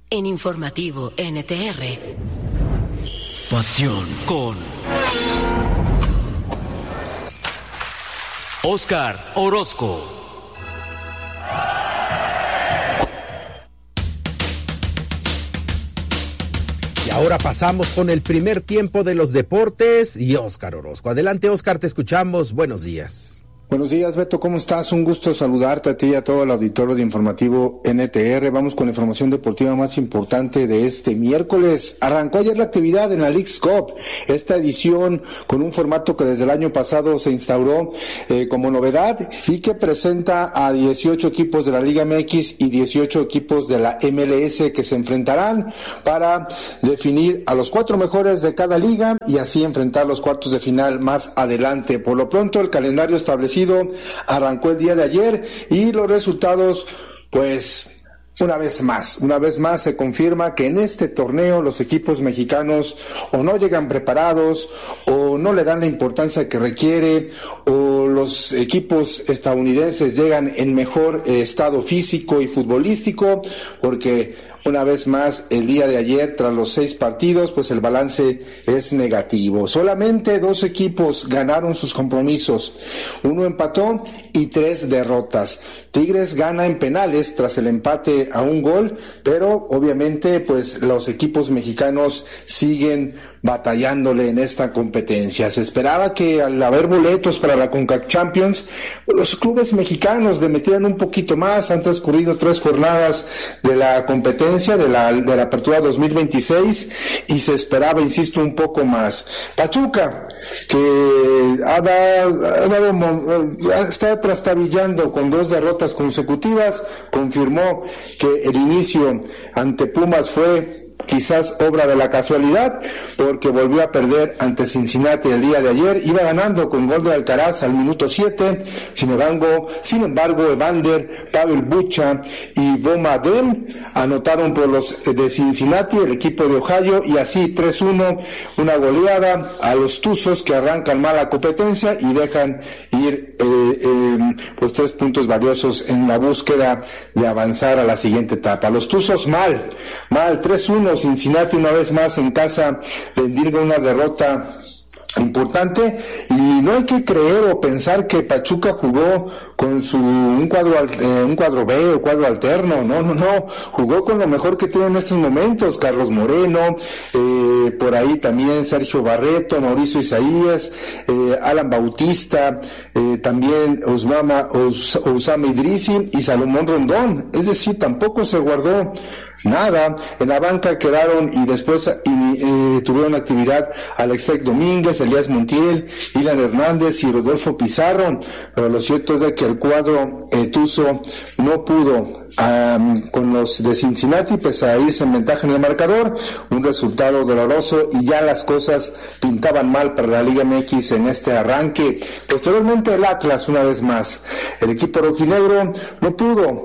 En Informativo NTR. Pasión con Óscar Orozco. Y ahora pasamos con el primer tiempo de los deportes y Óscar Orozco. Adelante, Óscar, te escuchamos. Buenos días. Buenos días, Beto, ¿cómo estás? Un gusto saludarte a ti y a todo el auditorio de Informativo NTR. Vamos con la información deportiva más importante de este miércoles. Arrancó ayer la actividad en la Leagues Cup, esta edición con un formato que desde el año pasado se instauró como novedad y que presenta a 18 equipos de la Liga MX y 18 equipos de la MLS que se enfrentarán para definir a los 4 mejores de cada liga y así enfrentar los cuartos de final más adelante. Por lo pronto, el calendario establecido arrancó el día de ayer y los resultados, pues, una vez más se confirma que en este torneo los equipos mexicanos o no llegan preparados o no le dan la importancia que requiere o los equipos estadounidenses llegan en mejor estado físico y futbolístico, porque una vez más, el día de ayer, tras los 6 partidos, pues el balance es negativo. Solamente 2 equipos ganaron sus compromisos. 1 empató y 3 derrotas. Tigres gana en penales tras el empate a 1 gol, pero obviamente, pues los equipos mexicanos siguen batallándole en esta competencia. Se esperaba que al haber boletos para la CONCACAF Champions, los clubes mexicanos le metieran un poquito más. Han transcurrido 3 jornadas de la competencia de la apertura 2026 y se esperaba, insisto, un poco más. Pachuca, que está trastabillando con 2 derrotas consecutivas, confirmó que el inicio ante Pumas fue quizás obra de la casualidad, porque volvió a perder ante Cincinnati el día de ayer. Iba ganando con gol de Alcaraz al minuto 7. Sin embargo, Evander, Pavel Bucha y Bomadem anotaron por los de Cincinnati, el equipo de Ohio, y así 3-1, una goleada a los Tuzos, que arrancan mal la competencia y dejan ir pues 3 puntos valiosos en la búsqueda de avanzar a la siguiente etapa. Los Tuzos mal 3-1. Cincinnati una vez más en casa le endilga una derrota importante y no hay que creer o pensar que Pachuca jugó con un cuadro B o cuadro alterno. No, jugó con lo mejor que tiene en estos momentos. Carlos Moreno, por ahí también Sergio Barreto, Mauricio Isaías, Alan Bautista, también Osama Idrisi y Salomón Rondón. Es decir, tampoco se guardó nada. En la banca quedaron y después tuvieron actividad Alexei Domínguez, Elías Montiel, Ilan Hernández y Rodolfo Pizarro, pero lo cierto es de que el cuadro tuzo no pudo con los de Cincinnati, pues a irse en ventaja en el marcador. Un resultado doloroso y ya las cosas pintaban mal para la Liga MX en este arranque. Posteriormente el Atlas, una vez más, el equipo rojinegro no pudo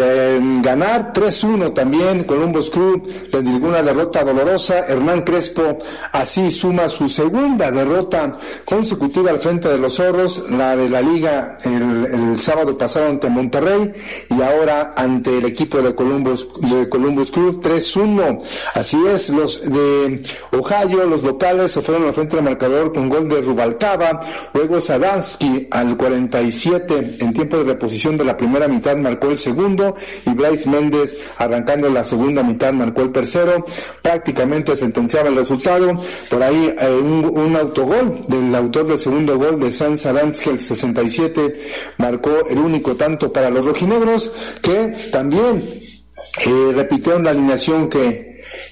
ganar. 3-1 también Columbus Crew le dio una derrota dolorosa. Hernán Crespo así suma su segunda derrota consecutiva al frente de los Zorros, la de la Liga el sábado pasado ante Monterrey y ahora ante el equipo de Columbus Crew. 3-1. Así es, los de Ohio, los locales, se fueron al frente del marcador con gol de Rubalcaba. Luego Sadansky al 47 en tiempo de reposición de la primera mitad marcó el segundo y Bryce Méndez arrancando la segunda mitad marcó el tercero. Prácticamente sentenciaba el resultado. Por ahí un autogol del autor del segundo gol de San Sadansky, el 67, marcó el único tanto para los rojinegros, que también repitieron la alineación que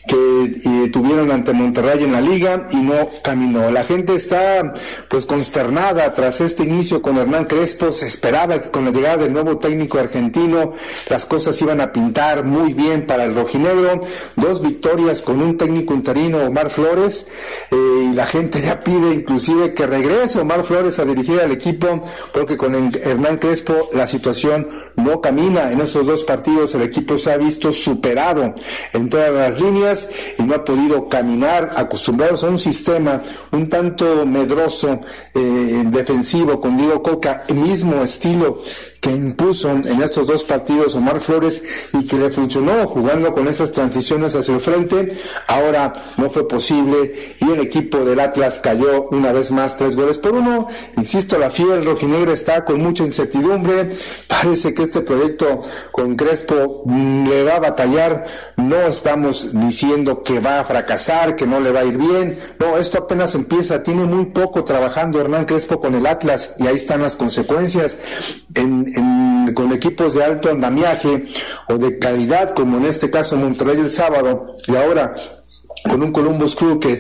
tuvieron ante Monterrey en la liga y no caminó. La gente está pues consternada tras este inicio con Hernán Crespo. Se esperaba que con la llegada del nuevo técnico argentino las cosas iban a pintar muy bien para el rojinegro. 2 victorias con un técnico interino, Omar Flores, y la gente ya pide inclusive que regrese Omar Flores a dirigir al equipo, porque con Hernán Crespo la situación no camina. En esos 2 partidos el equipo se ha visto superado en todas las líneas y no ha podido caminar, acostumbrados a un sistema un tanto medroso, defensivo, con Diego Coca, el mismo estilo que impuso en estos dos partidos Omar Flores y que le funcionó jugando con esas transiciones hacia el frente. Ahora no fue posible y el equipo del Atlas cayó una vez más 3-1. Insisto, la fiel rojinegra está con mucha incertidumbre. Parece que este proyecto con Crespo le va a batallar. No estamos diciendo que va a fracasar, que no le va a ir bien. No, esto apenas empieza. Tiene muy poco trabajando Hernán Crespo con el Atlas y ahí están las consecuencias. Con equipos de alto andamiaje o de calidad, como en este caso Monterrey el sábado, y ahora con un Columbus Crew que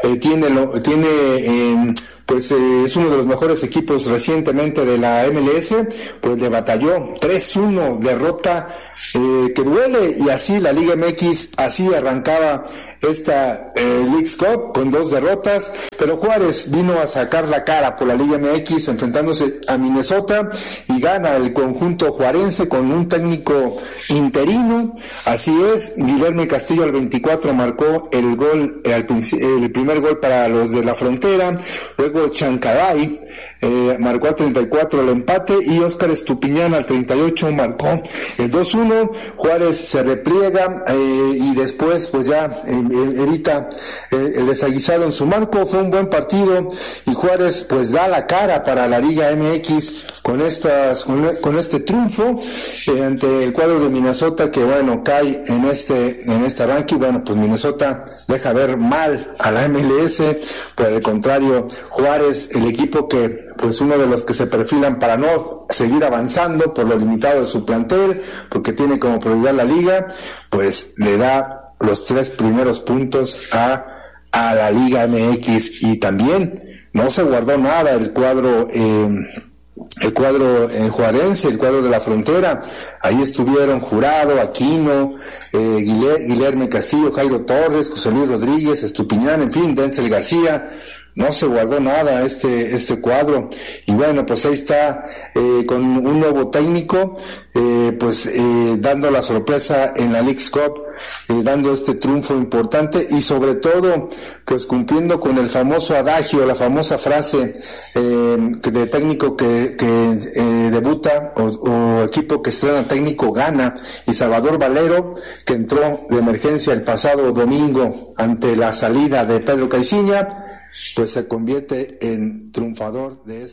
es uno de los mejores equipos recientemente de la MLS, pues le batalló 3-1, derrota que duele, y así la Liga MX, así arrancaba esta Leagues Cup con 2 derrotas, pero Juárez vino a sacar la cara por la Liga MX enfrentándose a Minnesota y gana el conjunto juarense con un técnico interino. Así es, Guilherme Castillo al 24 marcó el primer gol para los de la Frontera, luego Chancalay marcó al 34 el empate y Óscar Estupiñán al 38 marcó el 2-1. Juárez se repliega y después pues ya evita el desaguisado en su marco. Fue un buen partido y Juárez pues da la cara para la Liga MX con este triunfo ante el cuadro de Minnesota, que bueno, cae en este ranking. Bueno, pues Minnesota deja ver mal a la MLS. Por el contrario, Juárez, el equipo que pues uno de los que se perfilan para no seguir avanzando por lo limitado de su plantel, porque tiene como prioridad la liga, pues le da los 3 primeros puntos a la Liga MX. Y también no se guardó nada el cuadro juarense, el cuadro de la Frontera. Ahí estuvieron Jurado, Aquino, Guilherme Castillo, Jairo Torres, José Luis Rodríguez, Estupiñán, en fin, Denzel García. No se guardó nada este cuadro. Y bueno, pues ahí está con un nuevo técnico, dando la sorpresa en la Leagues Cup, dando este triunfo importante y sobre todo pues cumpliendo con el famoso adagio, la famosa frase de técnico que debuta o equipo que estrena técnico gana. Y Salvador Valero, que entró de emergencia el pasado domingo ante la salida de Pedro Caiciña, pues se convierte en triunfador de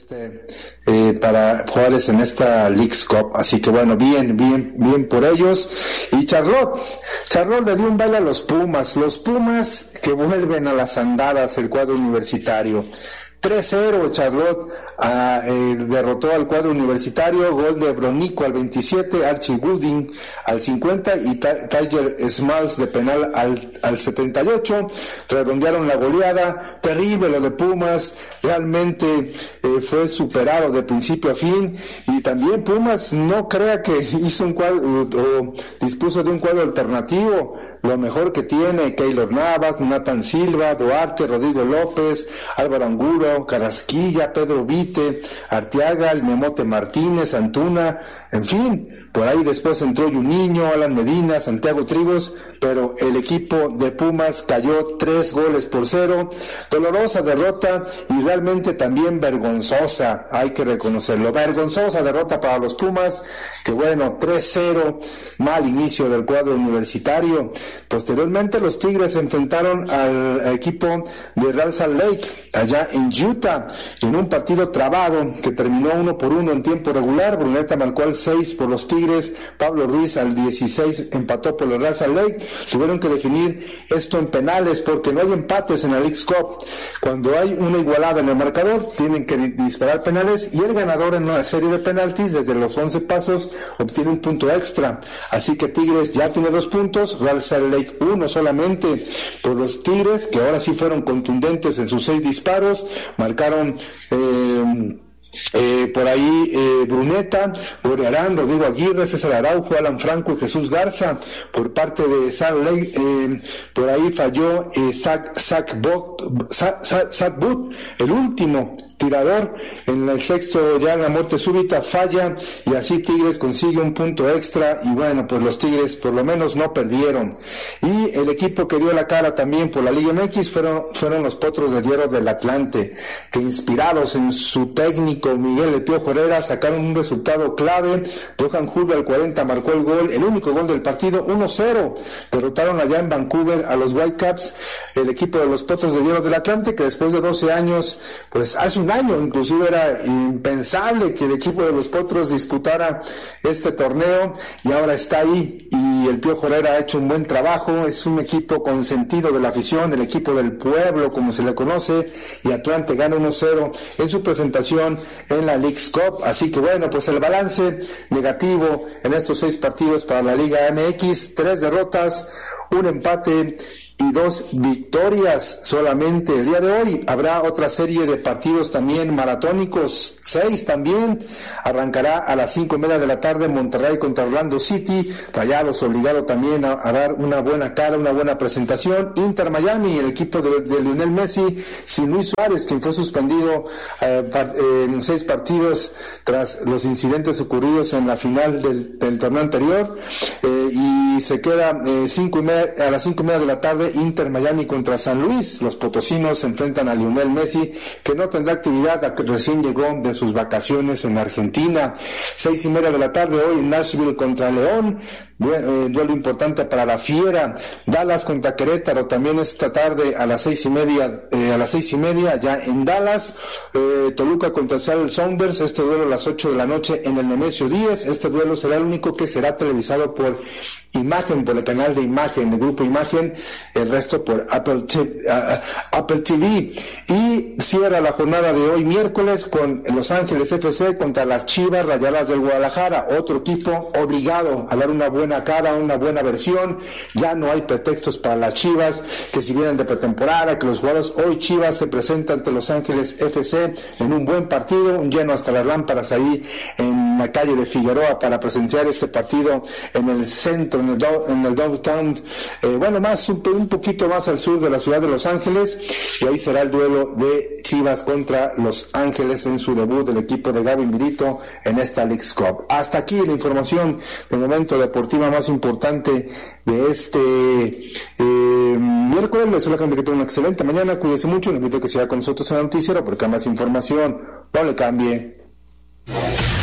para Juárez en esta Leagues Cup. Así que bueno, bien por ellos. Y Charlotte le dio un baile a los Pumas que vuelven a las andadas, el cuadro universitario. 3-0 Charlotte derrotó al cuadro universitario, gol de Bronico al 27, Archie Gooding al 50 y Tiger Smalls de penal al 78. Redondearon la goleada. Terrible lo de Pumas, realmente fue superado de principio a fin. Y también Pumas no crea que hizo un cuadro o dispuso de un cuadro alternativo. Lo mejor que tiene: Keylor Navas, Nathan Silva, Duarte, Rodrigo López, Álvaro Angulo, Carrasquilla, Pedro Vite, Arteaga, el Memote Martínez, Antuna, en fin. Por ahí después entró Juninho, Alan Medina, Santiago Trigos, pero el equipo de Pumas cayó 3-0. Dolorosa derrota y realmente también vergonzosa, hay que reconocerlo. Vergonzosa derrota para los Pumas, que bueno, 3-0, mal inicio del cuadro universitario. Posteriormente los Tigres se enfrentaron al equipo de Real Salt Lake, allá en Utah, en un partido trabado que terminó 1-1 en tiempo regular. Bruneta marcó al 6 por los Tigres, Pablo Ruiz al 16 empató por los Real Salt Lake. Tuvieron que definir esto en penales porque no hay empates en la Leagues Cup. Cuando hay una igualada en el marcador, tienen que disparar penales y el ganador en una serie de penaltis desde los 11 pasos obtiene un punto extra. Así que Tigres ya tiene 2 puntos, Real Salt Lake 1 solamente. Por los Tigres, que ahora sí fueron contundentes en sus 6 disparos, marcaron por ahí Bruneta, Gorriarán, Rodrigo Aguirre, César Araujo, Alan Franco y Jesús Garza. Por parte de Salt Lake, por ahí falló Zach Booth, el último tirador. En el sexto, ya en la muerte súbita, falla, y así Tigres consigue un punto extra, y bueno, pues los Tigres por lo menos no perdieron. Y el equipo que dio la cara también por la Liga MX fueron los Potros de Hierro del Atlante, que inspirados en su técnico Miguel El Piojo Herrera sacaron un resultado clave. Johan Julio al 40 marcó el gol, el único gol del partido, 1-0. Derrotaron allá en Vancouver a los Whitecaps, el equipo de los Potros de Hierro del Atlante, que después de 12 años, pues hace un año inclusive era impensable que el equipo de los Potros disputara este torneo, y ahora está ahí, y el Piojo Herrera ha hecho un buen trabajo. Es un equipo consentido de la afición, el equipo del pueblo como se le conoce, y Atlante gana 1-0 en su presentación en la Leagues Cup. Así que bueno, pues el balance negativo en estos 6 partidos para la Liga MX: 3 derrotas, 1 empate y 2 victorias solamente. El día de hoy habrá otra serie de partidos también maratónicos, 6 también. Arrancará a las 5:30 de la tarde Monterrey contra Orlando City, Rayados obligado también a dar una buena cara, una buena presentación. Inter Miami, el equipo de Lionel Messi, sin Luis Suárez, quien fue suspendido en 6 partidos tras los incidentes ocurridos en la final del torneo anterior, y se queda a las 5:30 de la tarde Inter Miami contra San Luis. Los potosinos se enfrentan a Lionel Messi, que no tendrá actividad, que recién llegó de sus vacaciones en Argentina. 6:30 de la tarde hoy Nashville contra León, duelo importante para la Fiera. Dallas contra Querétaro también esta tarde a las 6:30 ya en Dallas. Toluca contra Seattle Sounders, este duelo a las 8 de la noche en el Nemesio 10. Este duelo será el único que será televisado por Imagen, por el canal de Imagen, el grupo Imagen, el resto por Apple TV. Y cierra la jornada de hoy miércoles con Los Ángeles FC contra las Chivas Rayadas del Guadalajara, otro equipo obligado a dar una buena cara, una buena versión. Ya no hay pretextos para las Chivas, que si vienen de pretemporada, que los jugadores, hoy Chivas se presenta ante Los Ángeles FC en un buen partido, un lleno hasta las lámparas ahí en la calle de Figueroa para presenciar este partido en el centro, en el downtown, un poquito más al sur de la ciudad de Los Ángeles, y ahí será el duelo de Chivas contra Los Ángeles en su debut del equipo de Gaby Milito en esta Leagues Cup. Hasta aquí la información de momento deportiva más importante de este miércoles. Les deseo que tengan una excelente mañana, cuídense mucho, les invito a que siga con nosotros en el noticiero porque hay más información, no le cambie.